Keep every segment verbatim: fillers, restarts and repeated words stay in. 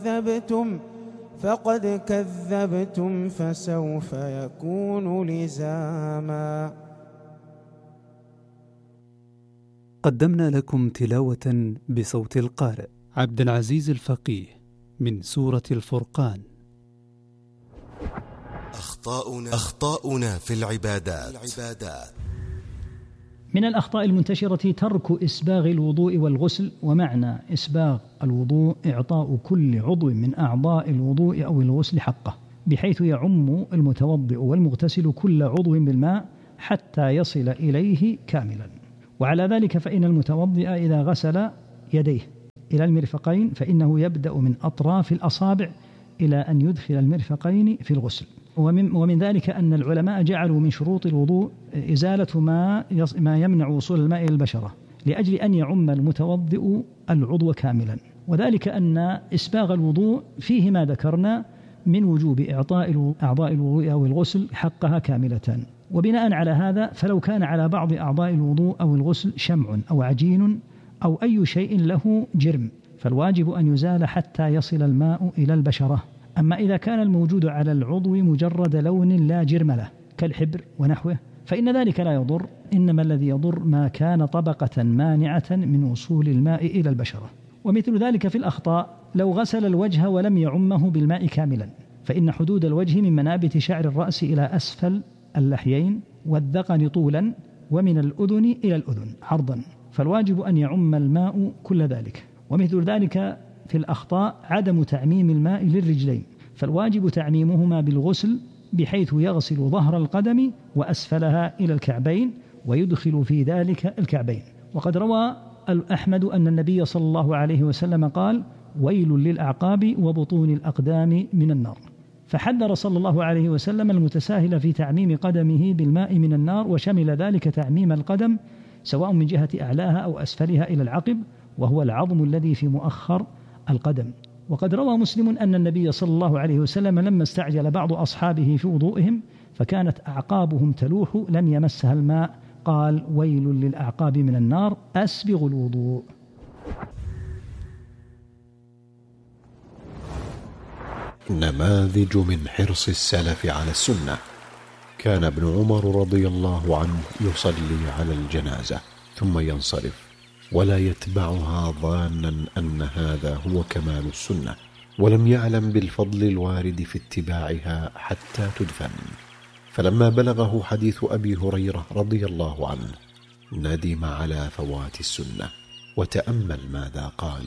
كذبتم فقد كذبتم فسوف يكون لزاما. قدمنا لكم تلاوة بصوت القارئ عبد العزيز الفقيه من سورة الفرقان. أخطاؤنا, أخطاؤنا في العبادات. العبادات من الأخطاء المنتشرة ترك إسباغ الوضوء والغسل. ومعنى إسباغ الوضوء إعطاء كل عضو من أعضاء الوضوء أو الغسل حقه، بحيث يعم المتوضئ والمغتسل كل عضو بالماء حتى يصل إليه كاملا. وعلى ذلك فإن المتوضئ إذا غسل يديه إلى المرفقين فإنه يبدأ من أطراف الأصابع إلى أن يدخل المرفقين في الغسل. ومن, ومن ذلك أن العلماء جعلوا من شروط الوضوء إزالة ما, ما يمنع وصول الماء إلى البشرة، لأجل أن يعم المتوضئ العضو كاملا. وذلك أن إسباغ الوضوء فيه ما ذكرنا من وجوب إعطاء أعضاء الوضوء أو الغسل حقها كاملة. وبناء على هذا فلو كان على بعض أعضاء الوضوء أو الغسل شمع أو عجين أو أي شيء له جرم فالواجب أن يزال حتى يصل الماء إلى البشرة. أما إذا كان الموجود على العضو مجرد لون لا جرم له كالحبر ونحوه فإن ذلك لا يضر، إنما الذي يضر ما كان طبقة مانعة من وصول الماء إلى البشرة. ومثل ذلك في الأخطاء لو غسل الوجه ولم يعمه بالماء كاملا، فإن حدود الوجه من منابت شعر الرأس إلى أسفل اللحيين والذقن طولا ومن الأذن إلى الأذن عرضا، فالواجب أن يعم الماء كل ذلك. ومثل ذلك في الأخطاء عدم تعميم الماء للرجلين، فالواجب تعميمهما بالغسل بحيث يغسل ظهر القدم وأسفلها إلى الكعبين ويدخل في ذلك الكعبين. وقد روى أحمد أن النبي صلى الله عليه وسلم قال: ويل للأعقاب وبطون الأقدام من النار. فحذر صلى الله عليه وسلم المتساهل في تعميم قدمه بالماء من النار، وشمل ذلك تعميم القدم سواء من جهة أعلاها أو أسفلها إلى العقب، وهو العظم الذي في مؤخر القدم. وقد روى مسلم أن النبي صلى الله عليه وسلم لما استعجل بعض أصحابه في وضوئهم فكانت أعقابهم تلوح لم يمسها الماء قال: ويل للأعقاب من النار، أسبغ الوضوء. نماذج من حرص السلف على السنة. كان ابن عمر رضي الله عنه يصلي على الجنازة ثم ينصرف ولا يتبعها ظانا أن هذا هو كمال السنة، ولم يعلم بالفضل الوارد في اتباعها حتى تدفن. فلما بلغه حديث أبي هريرة رضي الله عنه ندم على فوات السنة، وتأمل ماذا قال.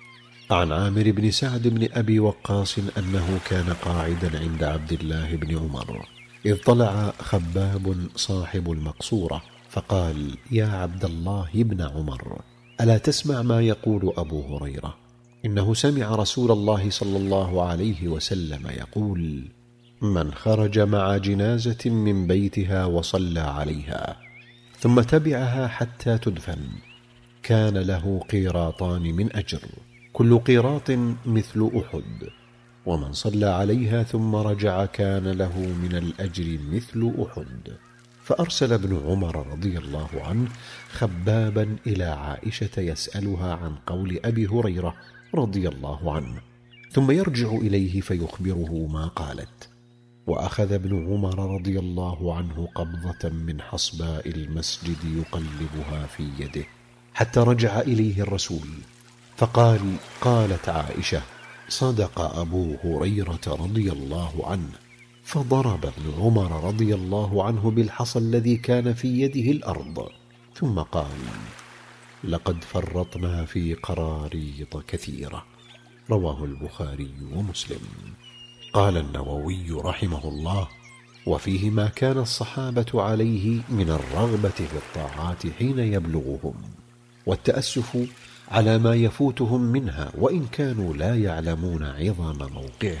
عن عامر بن سعد بن أبي وقاص أنه كان قاعدا عند عبد الله بن عمر إذ طلع خباب صاحب المقصورة فقال: يا عبد الله بن عمر، ألا تسمع ما يقول أبو هريرة؟ إنه سمع رسول الله صلى الله عليه وسلم يقول: من خرج مع جنازة من بيتها وصلى عليها ثم تبعها حتى تدفن كان له قيراطان من أجر، كل قيراط مثل أحد، ومن صلى عليها ثم رجع كان له من الأجر مثل أحد. فأرسل ابن عمر رضي الله عنه خبابا إلى عائشة يسألها عن قول أبي هريرة رضي الله عنه، ثم يرجع إليه فيخبره ما قالت. وأخذ ابن عمر رضي الله عنه قبضة من حصباء المسجد يقلبها في يده حتى رجع إليه الرسول فقال: قالت عائشة: صدق أبو هريرة رضي الله عنه. فضرب ابن عمر رضي الله عنه بالحصى الذي كان في يده الأرض، ثم قال: لقد فرطنا في قراريط كثيرة. رواه البخاري ومسلم. قال النووي رحمه الله: وفيه ما كان الصحابة عليه من الرغبة في الطاعات حين يبلغهم، والتأسف على ما يفوتهم منها وإن كانوا لا يعلمون عظم موقعه.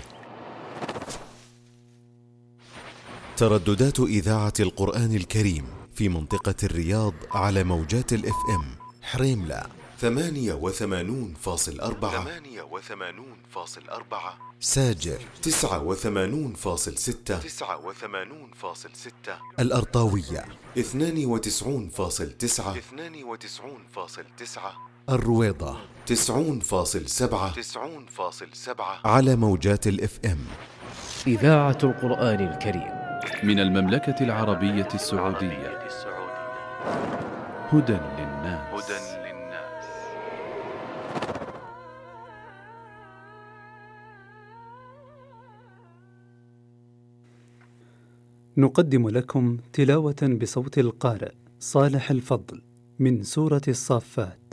ترددات إذاعة القرآن الكريم في منطقة الرياض على موجات الإف إم حريملة ثمانية وثمانون فاصل أربعة ثمانية وثمانون فاصل أربعة ساجر تسعة وثمانون فاصل ستة تسعة وثمانون فاصل ستة الأرطاوية اثنان وتسعون فاصل تسعة اثنان وتسعون فاصل تسعة الرويضة تسعون فاصل سبعة تسعون فاصل سبعة على موجات الاف ام. إذاعة القرآن الكريم من المملكة العربية السعودية. هدى للناس. هدى للناس. نقدم لكم تلاوة بصوت القارئ صالح الفضل من سورة الصافات.